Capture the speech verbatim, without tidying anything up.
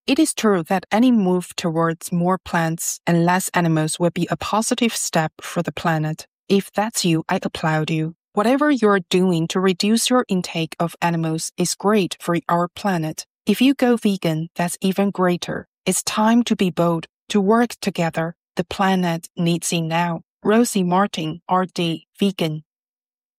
It is true that any move towards more plants and less animals will be a positive step for the planet. If that's you, I applaud you. Whatever you're doing to reduce your intake of animals is great for our planet. If you go vegan, that's even greater. It's time to be bold, to work together. The planet needs it now. Rosie Martin, R D, Vegan.